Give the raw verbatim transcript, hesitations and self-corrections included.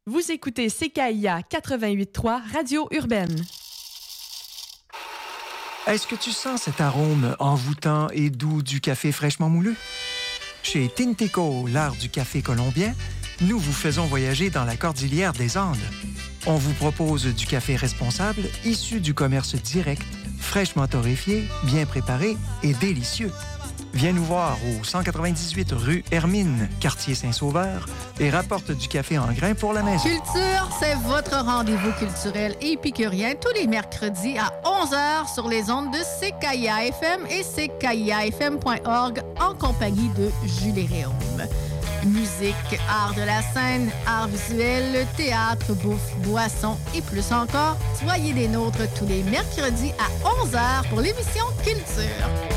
Vous écoutez C K I A quatre-vingt-huit point trois, Radio Urbaine. Est-ce que tu sens cet arôme envoûtant et doux du café fraîchement moulu? Chez Tinteco, l'art du café colombien, nous vous faisons voyager dans la cordillère des Andes. On vous propose du café responsable, issu du commerce direct, fraîchement torréfié, bien préparé et délicieux. Viens nous voir au cent quatre-vingt-dix-huit rue Hermine, quartier Saint-Sauveur, et rapporte du café en grains pour la maison. Culture, c'est votre rendez-vous culturel épicurien tous les mercredis à onze heures sur les ondes de C K I A F M et C K I A F M point org en compagnie de Julie Réaume. Musique, art de la scène, art visuel, théâtre, bouffe, boisson et plus encore. Soyez des nôtres tous les mercredis à onze heures pour l'émission Culture.